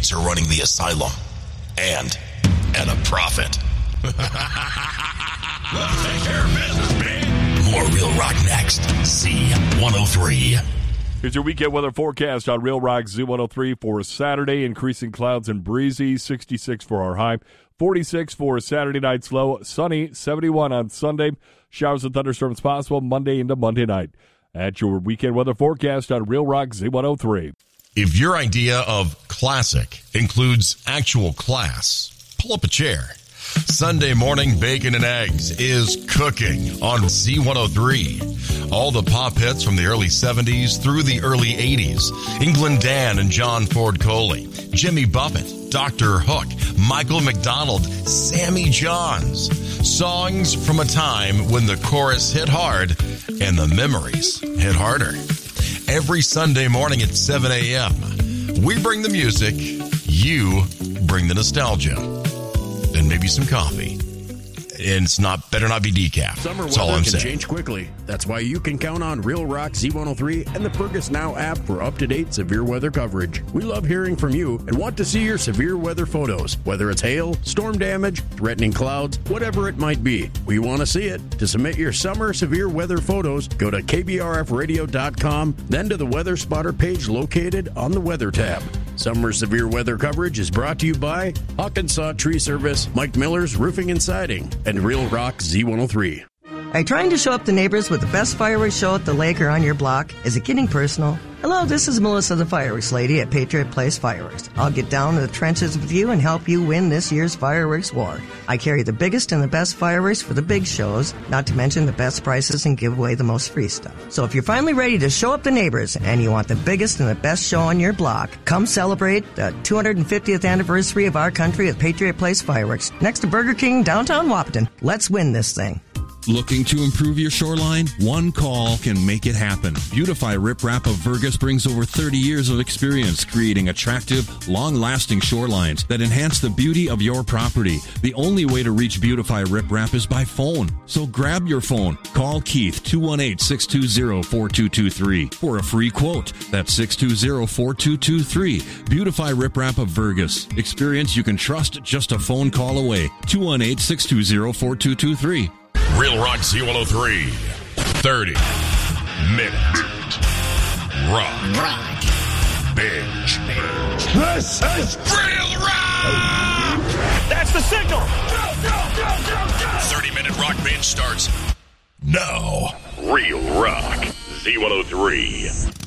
inmates are running the asylum. And at a profit. We'll take care of business, man. More Real Rock next. Z103. Here's your weekend weather forecast on Real Rock Z103 for Saturday. Increasing clouds and breezy. 66 for our high. 46 for Saturday night's low. Sunny. 71 on Sunday. Showers and thunderstorms possible Monday into Monday night. At your weekend weather forecast on Real Rock Z103. If your idea of classic includes actual class, pull up a chair. Sunday morning bacon and eggs is cooking on Z103. All the pop hits from the early 70s through the early 80s. England Dan and John Ford Coley, Jimmy Buffett, Dr. Hook, Michael McDonald, Sammy Johns. Songs from a time when the chorus hit hard and the memories hit harder. Every Sunday morning at 7 a.m., we bring the music, you bring the nostalgia, and maybe some coffee. And it's better not be decaf. Summer That's all I'm weather can saying. change quickly. That's why you can count on Real Rock Z103 and the Fergus Now app for up-to-date severe weather coverage. We love hearing from you and want to see your severe weather photos, whether it's hail, storm damage, threatening clouds, whatever it might be. We want to see it. To submit your summer severe weather photos, go to kbrfradio.com, then to the Weather Spotter page located on the Weather tab. Summer severe weather coverage is brought to you by Hawkinsaw Tree Service, Mike Miller's Roofing and Siding, and Real Rock Z103. Are you trying to show up the neighbors with the best fireworks show at the lake or on your block? Is it getting personal? Hello, this is Melissa, the fireworks lady at Patriot Place Fireworks. I'll get down to the trenches with you and help you win this year's fireworks war. I carry the biggest and the best fireworks for the big shows, not to mention the best prices and give away the most free stuff. So if you're finally ready to show up the neighbors and you want the biggest and the best show on your block, come celebrate the 250th anniversary of our country with Patriot Place Fireworks next to Burger King, downtown Wahpeton. Let's win this thing. Looking to improve your shoreline? One call can make it happen. Beautify Rip Rap of Vergas brings over 30 years of experience creating attractive, long-lasting shorelines that enhance the beauty of your property. The only way to reach Beautify Rip Rap is by phone. So grab your phone. Call Keith 218-620-4223 for a free quote. That's 620-4223. Beautify Rip Rap of Vergas. Experience you can trust just a phone call away. 218-620-4223. Real Rock Z103. 30-minute rock. Binge. This is Real Rock! That's the signal! Go, go, go, go, go! 30-minute rock binge starts now. Real Rock Z103.